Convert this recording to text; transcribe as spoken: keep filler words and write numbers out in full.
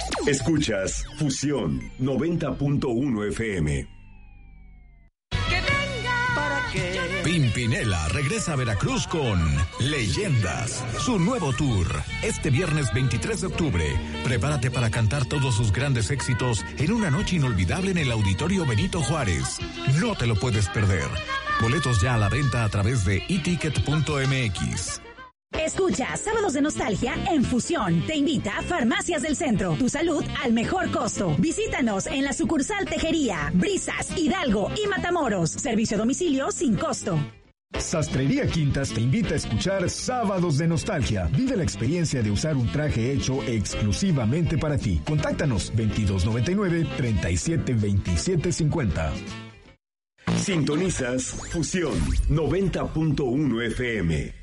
Escuchas Fusión noventa punto uno F M. Pimpinela regresa a Veracruz con Leyendas, su nuevo tour. Este viernes veintitrés de octubre, prepárate para cantar todos sus grandes éxitos en una noche inolvidable en el Auditorio Benito Juárez. No te lo puedes perder. Boletos ya a la venta a través de e ticket punto m x. Escucha Sábados de Nostalgia en Fusión. Te invita Farmacias del Centro. Tu salud al mejor costo. Visítanos en la sucursal Tejería, Brisas, Hidalgo y Matamoros. Servicio a domicilio sin costo. Sastrería Quintas te invita a escuchar Sábados de Nostalgia. Vive la experiencia de usar un traje hecho exclusivamente para ti. Contáctanos veintidós noventa y nueve, treinta y siete, veintisiete cincuenta. Sintonizas Fusión noventa punto uno F M.